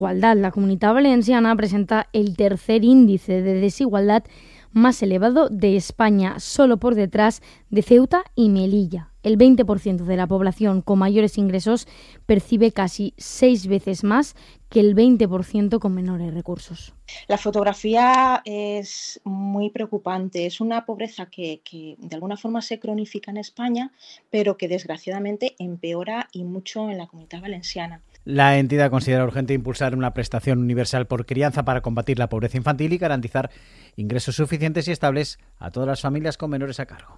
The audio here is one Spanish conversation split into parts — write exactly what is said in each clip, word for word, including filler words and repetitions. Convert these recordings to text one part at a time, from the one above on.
Igualdad. La Comunitat Valenciana presenta el tercer índice de desigualdad más elevado de España, solo por detrás de Ceuta y Melilla. El veinte por ciento de la población con mayores ingresos percibe casi seis veces más que el veinte por ciento con menores recursos. La fotografía es muy preocupante. Es una pobreza que, que de alguna forma se cronifica en España, pero que desgraciadamente empeora y mucho en la Comunitat Valenciana. La entidad considera urgente impulsar una prestación universal por crianza para combatir la pobreza infantil y garantizar ingresos suficientes y estables a todas las familias con menores a cargo.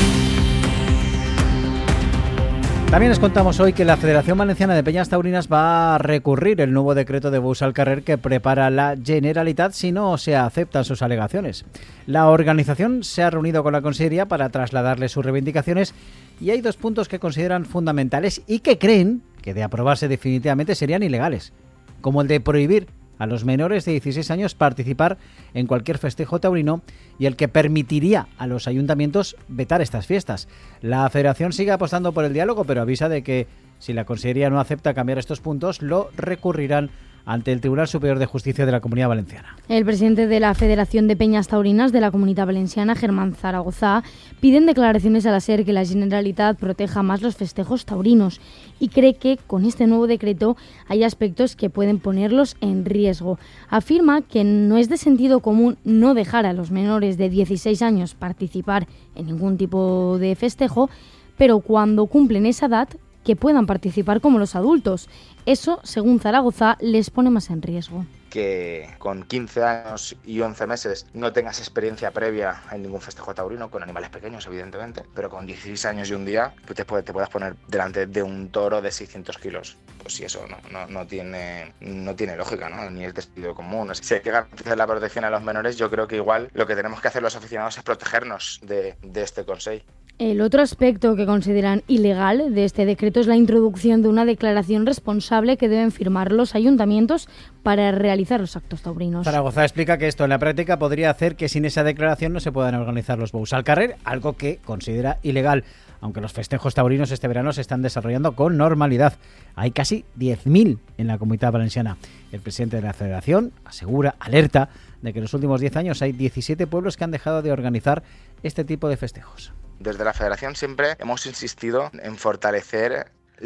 También les contamos hoy que la Federación Valenciana de Peñas Taurinas va a recurrir el nuevo decreto de Bous al Carrer que prepara la Generalitat si no se aceptan sus alegaciones. La organización se ha reunido con la Consellería para trasladarle sus reivindicaciones y hay dos puntos que consideran fundamentales y que creen que de aprobarse definitivamente serían ilegales, como el de prohibir a los menores de dieciséis años participar en cualquier festejo taurino y el que permitiría a los ayuntamientos vetar estas fiestas. La Federación sigue apostando por el diálogo, pero avisa de que si la Consellería no acepta cambiar estos puntos, lo recurrirán ante el Tribunal Superior de Justicia de la Comunidad Valenciana. El presidente de la Federación de Peñas Taurinas de la Comunitat Valenciana, Germán Zaragoza, pide en declaraciones a la SER que la Generalitat proteja más los festejos taurinos y cree que con este nuevo decreto hay aspectos que pueden ponerlos en riesgo. Afirma que no es de sentido común no dejar a los menores de dieciséis años participar en ningún tipo de festejo, pero cuando cumplen esa edad, que puedan participar como los adultos. Eso, según Zaragoza, les pone más en riesgo. Que con quince años y once meses no tengas experiencia previa en ningún festejo taurino, con animales pequeños evidentemente, pero con dieciséis años y un día pues te, puede, te puedas poner delante de un toro de seiscientos kilos. Pues si eso no, no, no, tiene, no tiene lógica, ¿no? Ni es de sentido común. Si hay que garantizar la protección a los menores, yo creo que igual lo que tenemos que hacer los aficionados es protegernos de, de este consejo. El otro aspecto que consideran ilegal de este decreto es la introducción de una declaración responsable que deben firmar los ayuntamientos para realizar los actos taurinos. Zaragoza explica que esto en la práctica podría hacer que sin esa declaración no se puedan organizar los Bous al Carrer, algo que considera ilegal, aunque los festejos taurinos este verano se están desarrollando con normalidad. Hay casi diez mil en la Comunitat Valenciana. El presidente de la Federación asegura, alerta, de que en los últimos diez años hay diecisiete pueblos que han dejado de organizar este tipo de festejos. Desde la Federación siempre hemos insistido en fortalecer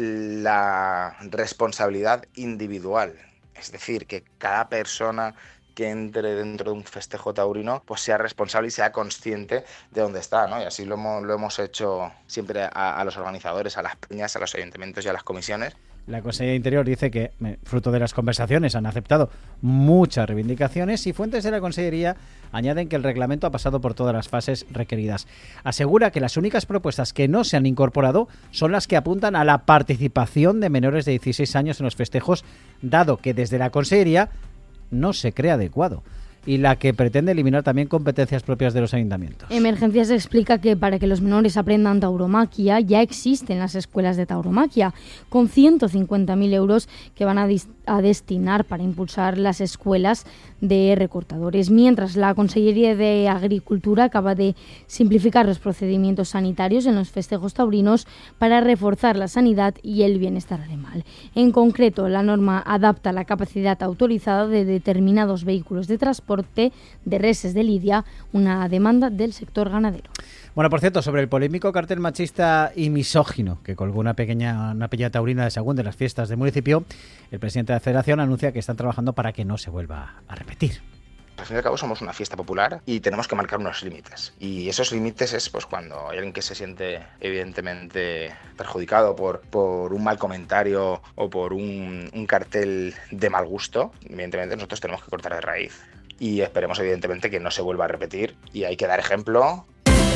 la responsabilidad individual. Es decir, que cada persona que entre dentro de un festejo taurino pues sea responsable y sea consciente de dónde está, ¿no? Y así lo hemos, lo hemos hecho siempre a, a los organizadores, a las peñas, a los ayuntamientos y a las comisiones. La Consellería de Interior dice que, fruto de las conversaciones, han aceptado muchas reivindicaciones y fuentes de la Consellería añaden que el reglamento ha pasado por todas las fases requeridas. Asegura que las únicas propuestas que no se han incorporado son las que apuntan a la participación de menores de dieciséis años en los festejos, dado que desde la Consellería no se cree adecuado, y la que pretende eliminar también competencias propias de los ayuntamientos. Emergencias explica que para que los menores aprendan tauromaquia ya existen las escuelas de tauromaquia, con ciento cincuenta mil euros que van a, dis- a destinar para impulsar las escuelas de recortadores, mientras la Consellería de Agricultura acaba de simplificar los procedimientos sanitarios en los festejos taurinos para reforzar la sanidad y el bienestar animal. En concreto, la norma adapta la capacidad autorizada de determinados vehículos de transporte de reses de lidia, una demanda del sector ganadero. Bueno, por cierto, sobre el polémico cartel machista y misógino que colgó una pequeña una peña taurina de Sahagún de las fiestas del municipio, el presidente de la Federación anuncia que están trabajando para que no se vuelva a repetir. Al fin y al cabo somos una fiesta popular y tenemos que marcar unos límites. Y esos límites es pues cuando hay alguien que se siente evidentemente perjudicado por, por un mal comentario o por un, un cartel de mal gusto. Evidentemente nosotros tenemos que cortar de raíz. Y esperemos evidentemente que no se vuelva a repetir y hay que dar ejemplo.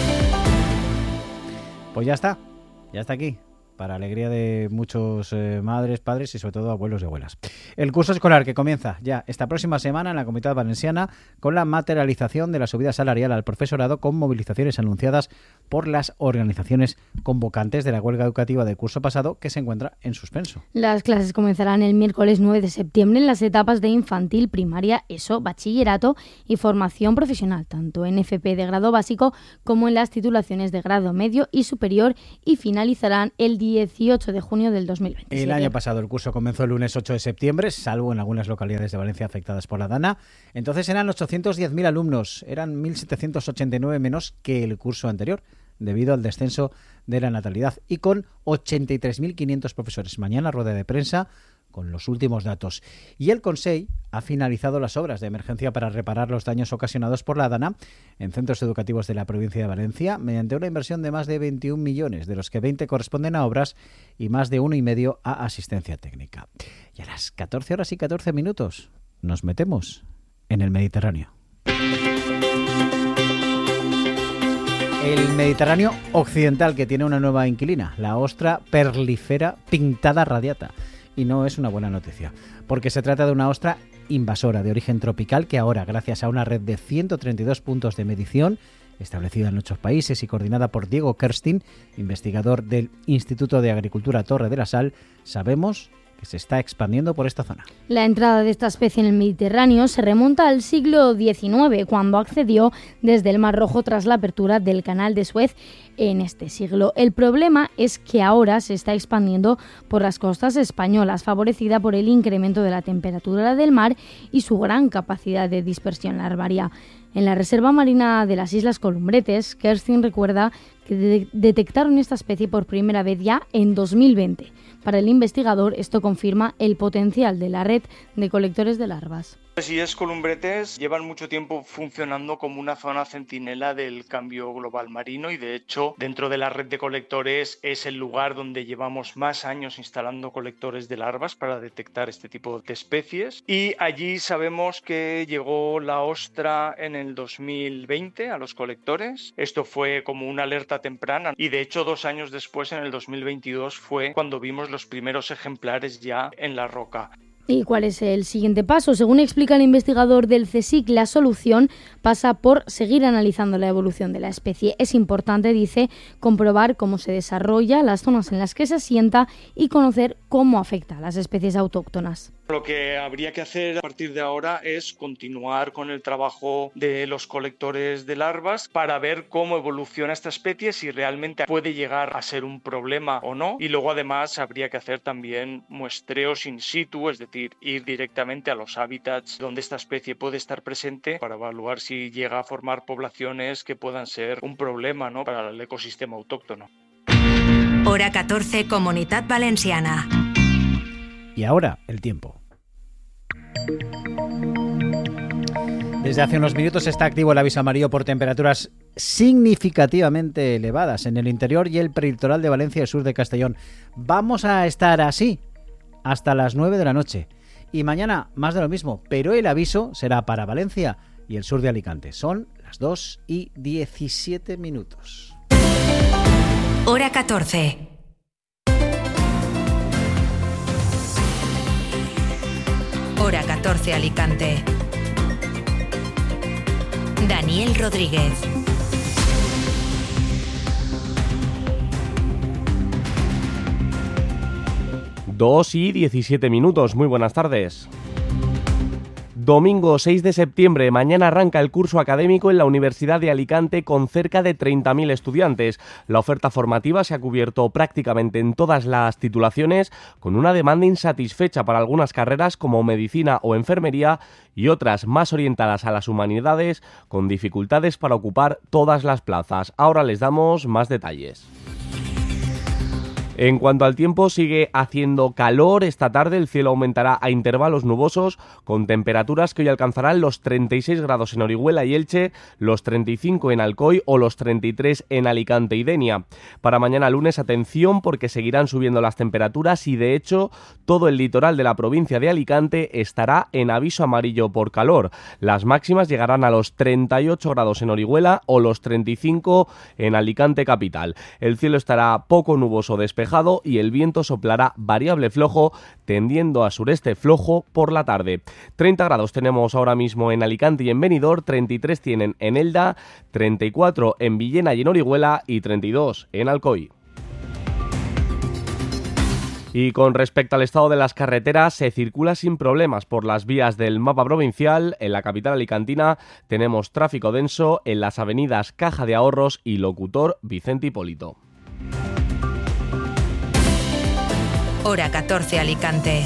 Pues ya está, ya está aquí, para alegría de muchos eh, madres, padres y sobre todo abuelos y abuelas. El curso escolar que comienza ya esta próxima semana en la Comunitat Valenciana con la materialización de la subida salarial al profesorado con movilizaciones anunciadas por las organizaciones convocantes de la huelga educativa del curso pasado que se encuentra en suspenso. Las clases comenzarán el miércoles nueve de septiembre en las etapas de infantil, primaria, ESO, bachillerato y formación profesional, tanto en F P de grado básico como en las titulaciones de grado medio y superior, y finalizarán el día dieciocho de junio del dos mil veintisiete. El año pasado el curso comenzó el lunes ocho de septiembre, salvo en algunas localidades de Valencia afectadas por la DANA. Entonces eran ochocientos diez mil alumnos, eran mil setecientos ochenta y nueve menos que el curso anterior, debido al descenso de la natalidad, y con ochenta y tres mil quinientos profesores. Mañana rueda de prensa con los últimos datos. Y el Consell ha finalizado las obras de emergencia para reparar los daños ocasionados por la DANA en centros educativos de la provincia de Valencia mediante una inversión de más de veintiún millones, de los que veinte corresponden a obras y más de uno y medio a asistencia técnica. Y a las catorce horas y catorce minutos nos metemos en el Mediterráneo. El Mediterráneo occidental, que tiene una nueva inquilina, la ostra perlifera pintada radiata. Y no es una buena noticia, porque se trata de una ostra invasora de origen tropical que ahora, gracias a una red de ciento treinta y dos puntos de medición, establecida en ocho países y coordinada por Diego Kerstin, investigador del Instituto de Agricultura Torre de la Sal, sabemos que se está expandiendo por esta zona. La entrada de esta especie en el Mediterráneo se remonta al siglo diecinueve, cuando accedió desde el Mar Rojo tras la apertura del Canal de Suez en este siglo. El problema es que ahora se está expandiendo por las costas españolas, favorecida por el incremento de la temperatura del mar y su gran capacidad de dispersión larvaria. En la Reserva Marina de las Islas Columbretes, Kerstin recuerda que de- detectaron esta especie por primera vez ya en dos mil veinte. Para el investigador, esto confirma el potencial de la red de colectores de larvas. Las Islas Columbretes llevan mucho tiempo funcionando como una zona centinela del cambio global marino y, de hecho, dentro de la red de colectores es el lugar donde llevamos más años instalando colectores de larvas para detectar este tipo de especies. Y allí sabemos que llegó la ostra en el dos mil veinte a los colectores. Esto fue como una alerta temprana y, de hecho, dos años después, en el dos mil veintidós, fue cuando vimos los primeros ejemplares ya en la roca. ¿Y cuál es el siguiente paso? Según explica el investigador del CSIC, la solución pasa por seguir analizando la evolución de la especie. Es importante, dice, comprobar cómo se desarrolla, las zonas en las que se asienta y conocer cómo afecta a las especies autóctonas. Lo que habría que hacer a partir de ahora es continuar con el trabajo de los colectores de larvas para ver cómo evoluciona esta especie, si realmente puede llegar a ser un problema o no. Y luego, además, habría que hacer también muestreos in situ, es decir, ir directamente a los hábitats donde esta especie puede estar presente para evaluar si llega a formar poblaciones que puedan ser un problema, ¿no?, para el ecosistema autóctono. Hora catorce, Comunitat Valenciana. Y ahora, el tiempo. Desde hace unos minutos está activo el aviso amarillo por temperaturas significativamente elevadas en el interior y el prelitoral de Valencia y el sur de Castellón. Vamos a estar así hasta las nueve de la noche. Y mañana más de lo mismo, pero el aviso será para Valencia y el sur de Alicante. Son las dos y diecisiete minutos. Hora catorce. Hora catorce, Alicante. Daniel Rodríguez. dos y diecisiete minutos. Muy buenas tardes. Domingo seis de septiembre, mañana arranca el curso académico en la Universidad de Alicante con cerca de treinta mil estudiantes. La oferta formativa se ha cubierto prácticamente en todas las titulaciones, con una demanda insatisfecha para algunas carreras como medicina o enfermería y otras más orientadas a las humanidades, con dificultades para ocupar todas las plazas. Ahora les damos más detalles. En cuanto al tiempo, sigue haciendo calor. Esta tarde el cielo aumentará a intervalos nubosos, con temperaturas que hoy alcanzarán los treinta y seis grados en Orihuela y Elche, los treinta y cinco en Alcoy o los treinta y tres en Alicante y Denia. Para mañana lunes, atención, porque seguirán subiendo las temperaturas y, de hecho, todo el litoral de la provincia de Alicante estará en aviso amarillo por calor. Las máximas llegarán a los treinta y ocho grados en Orihuela o los treinta y cinco en Alicante capital. El cielo estará poco nuboso despejado y el viento soplará variable flojo, tendiendo a sureste flojo por la tarde. treinta grados tenemos ahora mismo en Alicante y en Benidorm, treinta y tres tienen en Elda, treinta y cuatro en Villena y en Orihuela y treinta y dos en Alcoy. Y con respecto al estado de las carreteras, se circula sin problemas por las vías del mapa provincial. En la capital alicantina tenemos tráfico denso en las avenidas Caja de Ahorros y Locutor Vicente Hipólito. Hora catorce Alicante.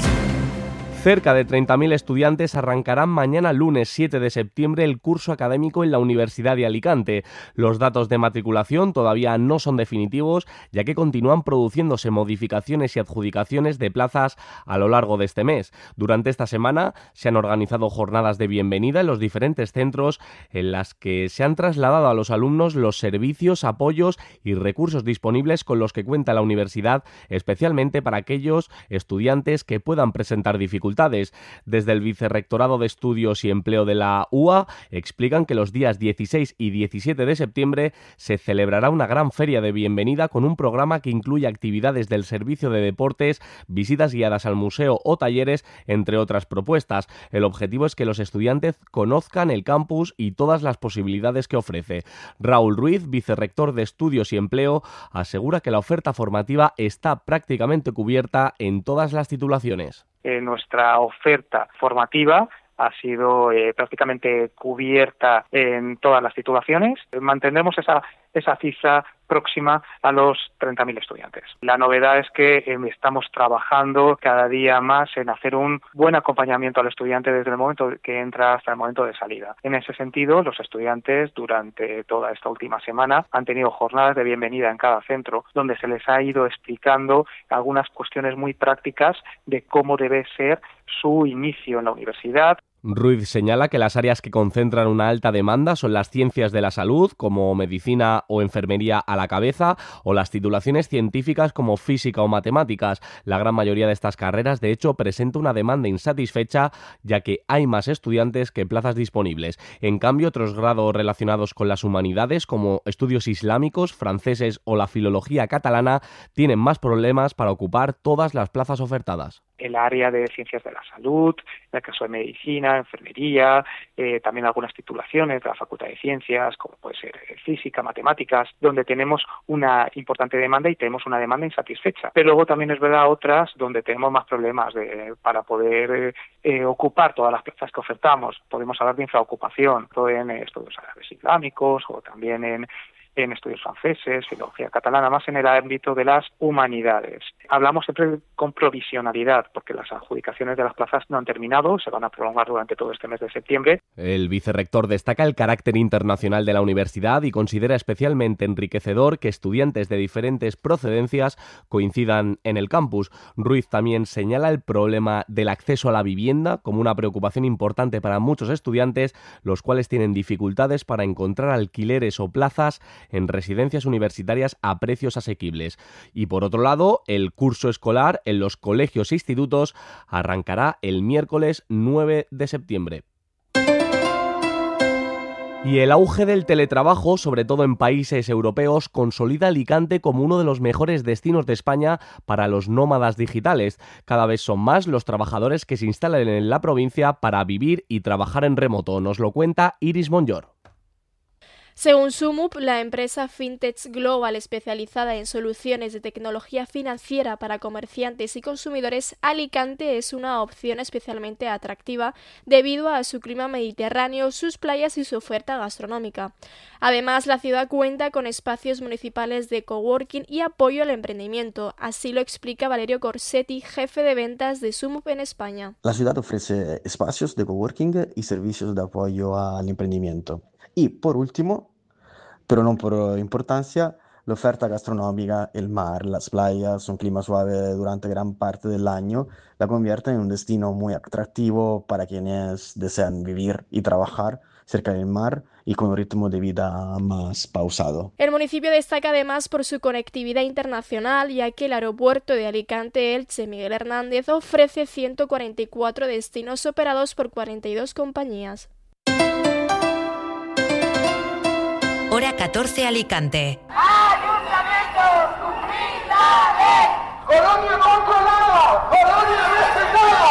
Cerca de treinta mil estudiantes arrancarán mañana lunes siete de septiembre el curso académico en la Universidad de Alicante. Los datos de matriculación todavía no son definitivos, ya que continúan produciéndose modificaciones y adjudicaciones de plazas a lo largo de este mes. Durante esta semana se han organizado jornadas de bienvenida en los diferentes centros en las que se han trasladado a los alumnos los servicios, apoyos y recursos disponibles con los que cuenta la universidad, especialmente para aquellos estudiantes que puedan presentar dificultades. Desde el Vicerrectorado de Estudios y Empleo de la U A explican que los días dieciséis y diecisiete de septiembre se celebrará una gran feria de bienvenida con un programa que incluye actividades del servicio de deportes, visitas guiadas al museo o talleres, entre otras propuestas. El objetivo es que los estudiantes conozcan el campus y todas las posibilidades que ofrece. Raúl Ruiz, vicerrector de Estudios y Empleo, asegura que la oferta formativa está prácticamente cubierta en todas las titulaciones. Eh, nuestra oferta formativa ha sido eh, prácticamente cubierta en todas las titulaciones. Mantendremos esa, esa cifra próxima a los treinta mil estudiantes. La novedad es que eh, estamos trabajando cada día más en hacer un buen acompañamiento al estudiante desde el momento que entra hasta el momento de salida. En ese sentido, los estudiantes durante toda esta última semana han tenido jornadas de bienvenida en cada centro, donde se les ha ido explicando algunas cuestiones muy prácticas de cómo debe ser su inicio en la universidad. Ruiz señala que las áreas que concentran una alta demanda son las ciencias de la salud, como medicina o enfermería a la cabeza, o las titulaciones científicas como física o matemáticas. La gran mayoría de estas carreras, de hecho, presenta una demanda insatisfecha, ya que hay más estudiantes que plazas disponibles. En cambio, otros grados relacionados con las humanidades, como estudios islámicos, franceses o la filología catalana, tienen más problemas para ocupar todas las plazas ofertadas. El área de ciencias de la salud, en el caso de medicina, enfermería, eh, también algunas titulaciones de la Facultad de Ciencias, como puede ser eh, física, matemáticas, donde tenemos una importante demanda y tenemos una demanda insatisfecha. Pero luego también es verdad otras donde tenemos más problemas de, para poder eh, ocupar todas las plazas que ofertamos. Podemos hablar de infraocupación, todo en estudios árabes islámicos o también en en estudios franceses, filología catalana, más en el ámbito de las humanidades. Hablamos siempre con provisionalidad, porque las adjudicaciones de las plazas no han terminado, se van a prolongar durante todo este mes de septiembre. El vicerrector destaca el carácter internacional de la universidad y considera especialmente enriquecedor que estudiantes de diferentes procedencias coincidan en el campus. Ruiz también señala el problema del acceso a la vivienda como una preocupación importante para muchos estudiantes, los cuales tienen dificultades para encontrar alquileres o plazas en residencias universitarias a precios asequibles. Y por otro lado, el curso escolar en los colegios e institutos arrancará el miércoles nueve de septiembre. Y el auge del teletrabajo, sobre todo en países europeos, consolida Alicante como uno de los mejores destinos de España para los nómadas digitales. Cada vez son más los trabajadores que se instalan en la provincia para vivir y trabajar en remoto. Nos lo cuenta Iris Monllor. Según Sumup, la empresa Fintech Global especializada en soluciones de tecnología financiera para comerciantes y consumidores, Alicante es una opción especialmente atractiva debido a su clima mediterráneo, sus playas y su oferta gastronómica. Además, la ciudad cuenta con espacios municipales de coworking y apoyo al emprendimiento. Así lo explica Valerio Corsetti, jefe de ventas de Sumup en España. La ciudad ofrece espacios de coworking y servicios de apoyo al emprendimiento. Y por último, pero no por importancia, la oferta gastronómica, el mar, las playas, un clima suave durante gran parte del año, la convierten en un destino muy atractivo para quienes desean vivir y trabajar cerca del mar y con un ritmo de vida más pausado. El municipio destaca además por su conectividad internacional, ya que el aeropuerto de Alicante-Elche Miguel Hernández ofrece ciento cuarenta y cuatro destinos operados por cuarenta y dos compañías. Hora catorce Alicante. ¡Ayuntamiento! ¡Cumplid la ley! ¡Colonia controlada! ¡Colonia respetada!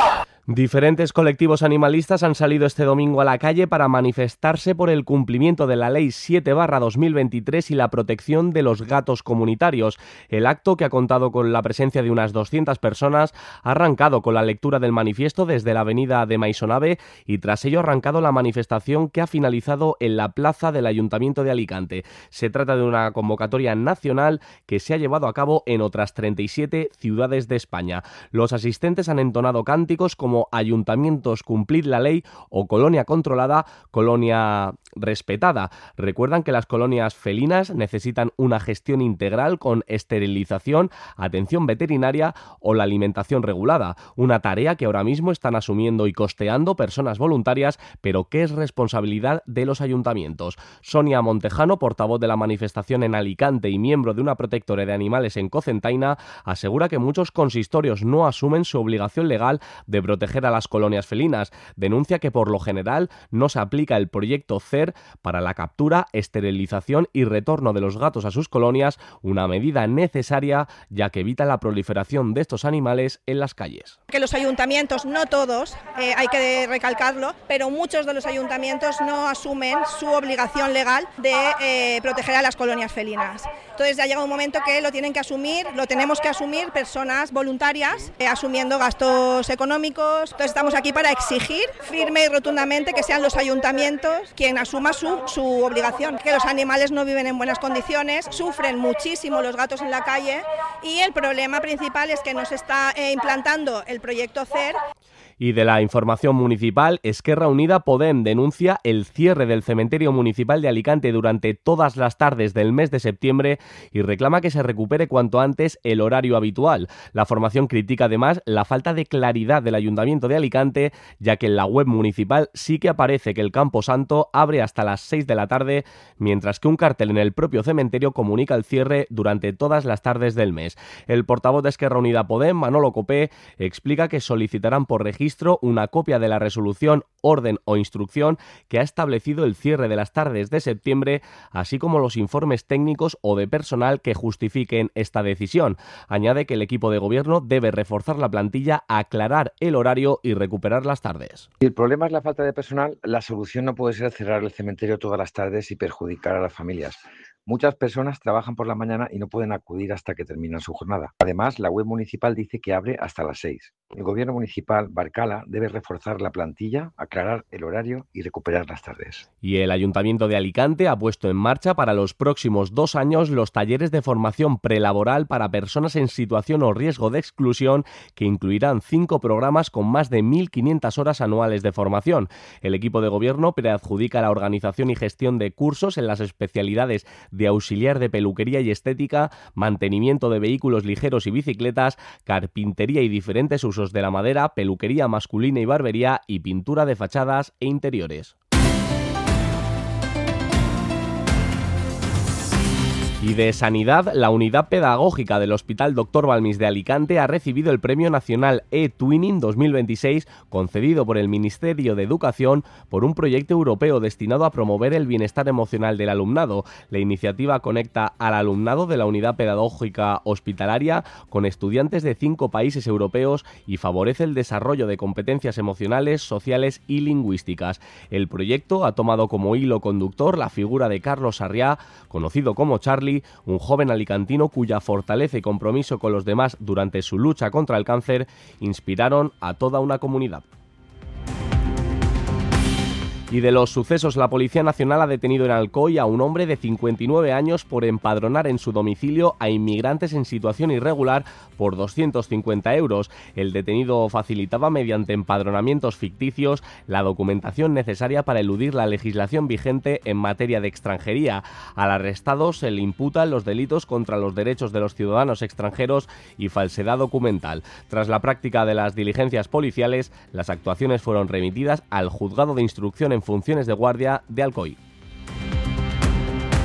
Diferentes colectivos animalistas han salido este domingo a la calle para manifestarse por el cumplimiento de la Ley siete barra dos mil veintitrés y la protección de los gatos comunitarios. El acto, que ha contado con la presencia de unas doscientas personas, ha arrancado con la lectura del manifiesto desde la avenida de Maisonave y tras ello ha arrancado la manifestación, que ha finalizado en la plaza del Ayuntamiento de Alicante. Se trata de una convocatoria nacional que se ha llevado a cabo en otras treinta y siete ciudades de España. Los asistentes han entonado cánticos como como ayuntamientos cumplid la ley o colonia controlada, colonia respetada. Recuerdan que las colonias felinas necesitan una gestión integral con esterilización, atención veterinaria o la alimentación regulada, una tarea que ahora mismo están asumiendo y costeando personas voluntarias, pero que es responsabilidad de los ayuntamientos. Sonia Montejano, portavoz de la manifestación en Alicante y miembro de una protectora de animales en Cocentaina, asegura que muchos consistorios no asumen su obligación legal de proteger a las colonias felinas. Denuncia que por lo general no se aplica el proyecto C E R para la captura, esterilización y retorno de los gatos a sus colonias, una medida necesaria ya que evita la proliferación de estos animales en las calles. Que los ayuntamientos, no todos, eh, hay que recalcarlo, pero muchos de los ayuntamientos no asumen su obligación legal de eh, proteger a las colonias felinas. Entonces ya llega un momento que lo tienen que asumir, lo tenemos que asumir personas voluntarias, eh, asumiendo gastos económicos. Entonces estamos aquí para exigir firme y rotundamente que sean los ayuntamientos quien asuma su, su obligación, que los animales no viven en buenas condiciones, sufren muchísimo los gatos en la calle y el problema principal es que nos está eh, implantando el proyecto C E R. Y de la información municipal, Esquerra Unida Podem denuncia el cierre del cementerio municipal de Alicante durante todas las tardes del mes de septiembre y reclama que se recupere cuanto antes el horario habitual. La formación critica además la falta de claridad del Ayuntamiento de Alicante, ya que en la web municipal sí que aparece que el Campo Santo abre hasta las seis de la tarde, mientras que un cartel en el propio cementerio comunica el cierre durante todas las tardes del mes. El portavoz de Esquerra Unida Podem, Manolo Copé, explica que solicitarán por registro una copia de la resolución, orden o instrucción que ha establecido el cierre de las tardes de septiembre, así como los informes técnicos o de personal que justifiquen esta decisión. Añade que el equipo de gobierno debe reforzar la plantilla, aclarar el horario y recuperar las tardes. Si el problema es la falta de personal, la solución no puede ser cerrar el cementerio todas las tardes y perjudicar a las familias. Muchas personas trabajan por la mañana y no pueden acudir hasta que terminan su jornada. Además, la web municipal dice que abre hasta las seis. El gobierno municipal, Barcala, debe reforzar la plantilla, aclarar el horario y recuperar las tardes. Y el Ayuntamiento de Alicante ha puesto en marcha para los próximos dos años los talleres de formación prelaboral para personas en situación o riesgo de exclusión, que incluirán cinco programas con más de mil quinientas horas anuales de formación. El equipo de gobierno preadjudica la organización y gestión de cursos en las especialidades de auxiliar de peluquería y estética, mantenimiento de vehículos ligeros y bicicletas, carpintería y diferentes usos de la madera, peluquería masculina y barbería y pintura de fachadas e interiores. Y de Sanidad, la unidad pedagógica del Hospital Doctor Balmis de Alicante ha recibido el Premio Nacional eTwinning dos mil veintiséis, concedido por el Ministerio de Educación por un proyecto europeo destinado a promover el bienestar emocional del alumnado. La iniciativa conecta al alumnado de la unidad pedagógica hospitalaria con estudiantes de cinco países europeos y favorece el desarrollo de competencias emocionales, sociales y lingüísticas. El proyecto ha tomado como hilo conductor la figura de Carlos Sarriá, conocido como Charlie, un joven alicantino cuya fortaleza y compromiso con los demás durante su lucha contra el cáncer inspiraron a toda una comunidad. Y de los sucesos, la Policía Nacional ha detenido en Alcoy a un hombre de cincuenta y nueve años por empadronar en su domicilio a inmigrantes en situación irregular por doscientos cincuenta euros. El detenido facilitaba mediante empadronamientos ficticios la documentación necesaria para eludir la legislación vigente en materia de extranjería. Al arrestado se le imputan los delitos contra los derechos de los ciudadanos extranjeros y falsedad documental. Tras la práctica de las diligencias policiales, las actuaciones fueron remitidas al Juzgado de Instrucción en Funciones de Guardia de Alcoy.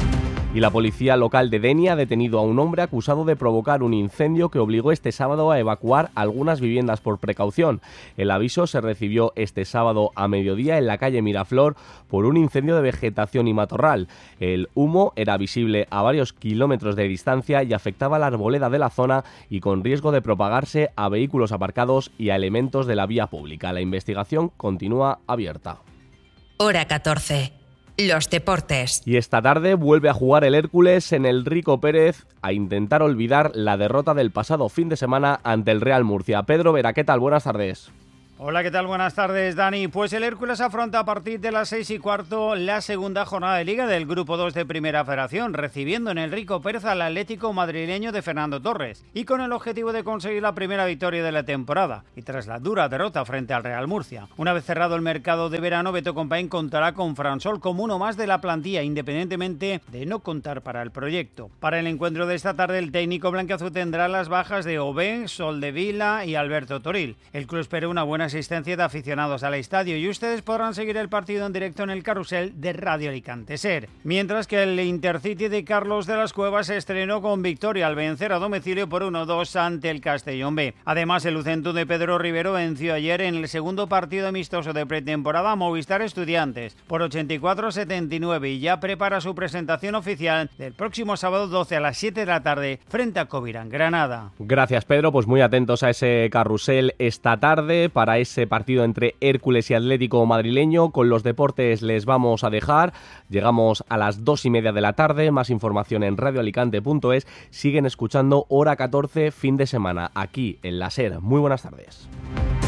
Y la policía local de Denia ha detenido a un hombre acusado de provocar un incendio que obligó este sábado a evacuar algunas viviendas por precaución. El aviso se recibió este sábado a mediodía en la calle Miraflor por un incendio de vegetación y matorral. El humo era visible a varios kilómetros de distancia y afectaba la arboleda de la zona y con riesgo de propagarse a vehículos aparcados y a elementos de la vía pública. La investigación continúa abierta. Hora catorce. Los deportes. Y esta tarde vuelve a jugar el Hércules en el Rico Pérez a intentar olvidar la derrota del pasado fin de semana ante el Real Murcia. Pedro Vera, ¿qué tal? Buenas tardes. Hola, ¿qué tal? Buenas tardes, Dani. Pues el Hércules afronta a partir de las seis y cuarto la segunda jornada de Liga del Grupo dos de Primera Federación, recibiendo en el Rico Pérez al Atlético madrileño de Fernando Torres, y con el objetivo de conseguir la primera victoria de la temporada, y tras la dura derrota frente al Real Murcia. Una vez cerrado el mercado de verano, Beto Compain contará con Fransol como uno más de la plantilla, independientemente de no contar para el proyecto. Para el encuentro de esta tarde, el técnico blanquiazul tendrá las bajas de Oben, Soldevila y Alberto Toril. El club espera una buena asistencia de aficionados al estadio y ustedes podrán seguir el partido en directo en el carrusel de Radio Alicante Ser. Mientras que el Intercity de Carlos de las Cuevas se estrenó con victoria al vencer a domicilio por uno dos ante el Castellón B. Además, el Lucentum de Pedro Rivero venció ayer en el segundo partido amistoso de pretemporada a Movistar Estudiantes por ochenta y cuatro a setenta y nueve y ya prepara su presentación oficial del próximo sábado doce a las siete de la tarde frente a Covirán Granada. Gracias, Pedro. Pues muy atentos a ese carrusel esta tarde para ese partido entre Hércules y Atlético madrileño. Con los deportes les vamos a dejar. Llegamos a las dos y media de la tarde. Más información en radio alicante punto es. Siguen escuchando Hora catorce fin de semana aquí en la SER. Muy buenas tardes.